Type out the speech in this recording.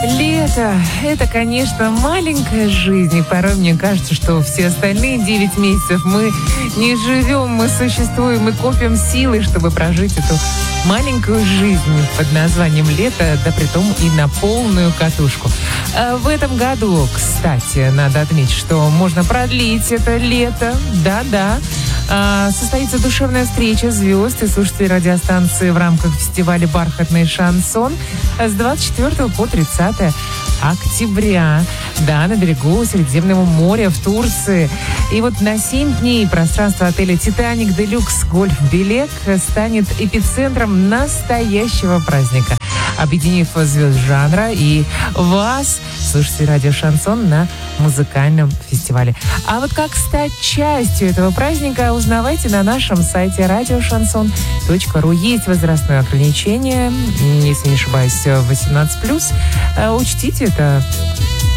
Лето – это, конечно, маленькая жизнь. И порой мне кажется, что все остальные 9 месяцев мы не живем, мы существуем и копим силы, чтобы прожить эту маленькую жизнь под названием лето, да притом и на полную катушку. В этом году, кстати, надо отметить, что можно продлить это лето. Да-да. Состоится душевная встреча звезд и слушателей радиостанции в рамках фестиваля «Бархатный шансон» с 24 по 30 октября. Да, на берегу Средиземного моря в Турции. И вот на 7 дней пространство отеля «Титаник Делюкс Гольф Белек» станет эпицентром настоящего праздника, объединив звезд жанра и вас, слушайте радио «Шансон», на музыкальном фестивале. А вот как стать частью этого праздника, узнавайте на нашем сайте radioshanson.ru. Есть возрастное ограничение, если не ошибаюсь, 18+. Учтите это